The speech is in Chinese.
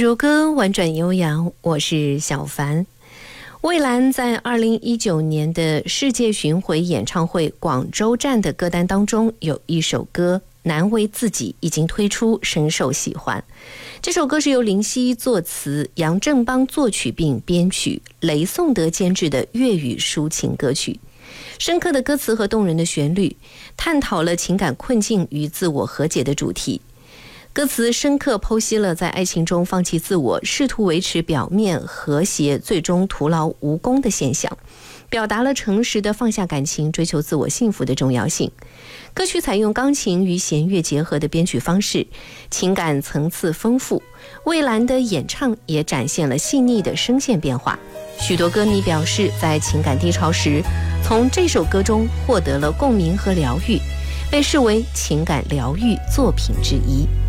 如歌婉转悠扬，我是小凡。蔚蓝在2019年的世界巡回演唱会广州站的歌单当中，有一首歌《难为自己》已经推出，深受喜欢。这首歌是由林夕作词，杨振邦作曲并编曲，雷颂德监制的粤语抒情歌曲。深刻的歌词和动人的旋律，探讨了情感困境与自我和解的主题。歌词深刻剖析了在爱情中放弃自我，试图维持表面和谐，最终徒劳无功的现象，表达了诚实的放下感情，追求自我幸福的重要性。歌曲采用钢琴与弦乐结合的编曲方式，情感层次丰富。蔚蓝的演唱也展现了细腻的声线变化。许多歌迷表示，在情感低潮时，从这首歌中获得了共鸣和疗愈，被视为情感疗愈作品之一。